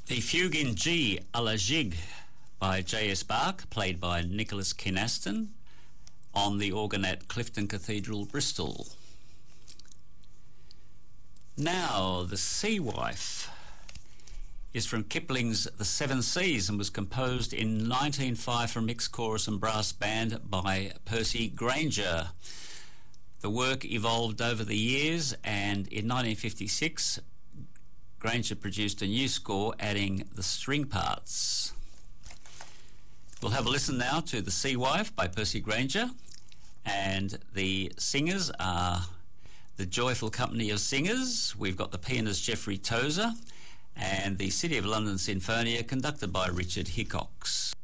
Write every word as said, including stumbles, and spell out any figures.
The Fugue in G a la Gigue by J S Bach, played by Nicholas Kynaston on the organ at Clifton Cathedral, Bristol. Now, The Sea Wife is from Kipling's The Seven Seas and was composed in nineteen oh five for mixed chorus and brass band by Percy Grainger. The work evolved over the years, and in nineteen fifty-six Grainger produced a new score adding the string parts. We'll have a listen now to The Sea Wife by Percy Grainger, and the singers are the Joyful Company of Singers. We've got the pianist Jeffrey Tozer and the City of London Sinfonia, conducted by Richard Hickox.